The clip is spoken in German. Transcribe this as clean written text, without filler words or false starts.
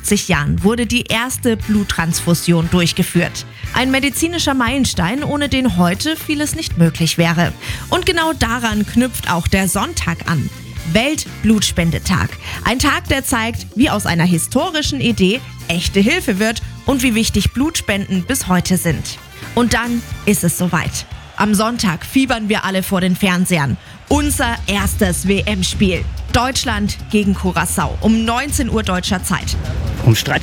50 Jahren wurde die erste Bluttransfusion durchgeführt. Ein medizinischer Meilenstein, ohne den heute vieles nicht möglich wäre. Und genau daran knüpft auch der Sonntag an. Weltblutspendetag. Ein Tag, der zeigt, wie aus einer historischen Idee echte Hilfe wird und wie wichtig Blutspenden bis heute sind. Und dann ist es soweit. Am Sonntag fiebern wir alle vor den Fernsehern. Unser erstes WM-Spiel. Deutschland gegen Curaçao um 19 Uhr deutscher Zeit. Um Streit